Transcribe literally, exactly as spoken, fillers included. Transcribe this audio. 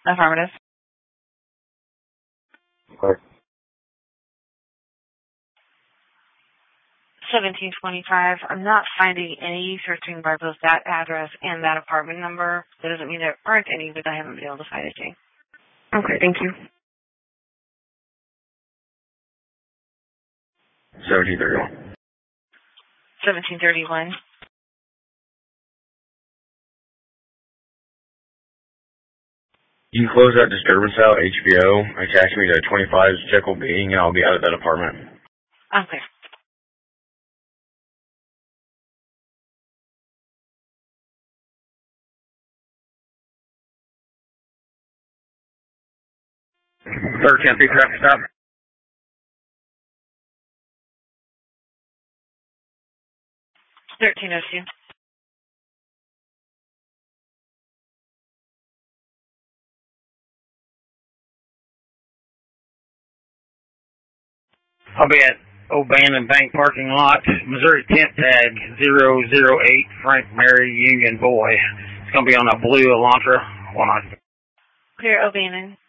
Affirmative. Okay. seventeen twenty-five. I'm not finding any searching by both that address and that apartment number. That doesn't mean there aren't any, but I haven't been able to find anything. Okay, thank you. seventeen thirty-one. seventeen thirty-one. You can close that disturbance out, H B O, attach me to twenty-five Jekyll Being, and I'll be out of that apartment. Okay. thirteen three traffic stop. thirteen oh two. I'll be at O'Bannon Bank parking lot, Missouri tent tag zero zero eight, Frank Mary Union Boy. It's going to be on a blue Elantra. One on. Clear O'Bannon.